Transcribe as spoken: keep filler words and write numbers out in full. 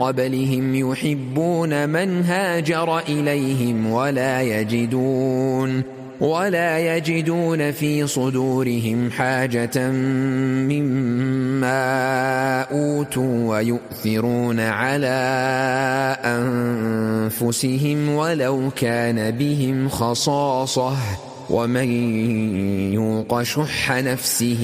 قبلهم يحبون من هاجر إليهم ولا يجدون ولا يجدون في صدورهم حاجة مما أوتوا ويؤثرون على أنفسهم ولو كان بهم خصاصة ومن يوق شح نفسه